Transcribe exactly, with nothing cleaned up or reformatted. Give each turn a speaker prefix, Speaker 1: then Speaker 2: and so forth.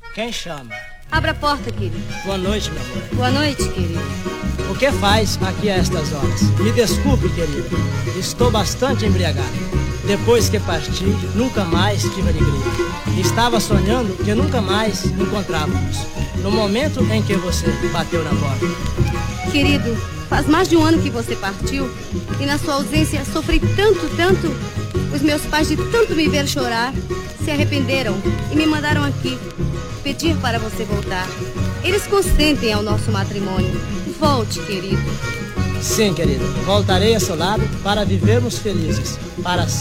Speaker 1: Quem chama?
Speaker 2: Abra a porta, querido.
Speaker 1: Boa noite, meu amor.
Speaker 2: Boa noite, querido.
Speaker 1: O que faz aqui a estas horas? Me desculpe, querido. Estou bastante embriagado. Depois que parti, nunca mais tive alegria. Estava sonhando que nunca mais encontrávamos. No momento em que você bateu na porta.
Speaker 2: Querido, faz mais de um ano que você partiu e na sua ausência sofri tanto, tanto. Os meus pais, de tanto me ver chorar, se arrependeram e me mandaram aqui pedir para você voltar. Eles consentem ao nosso matrimônio. Volte, querido.
Speaker 1: Sim, querido. Voltarei a seu lado para vivermos felizes. Para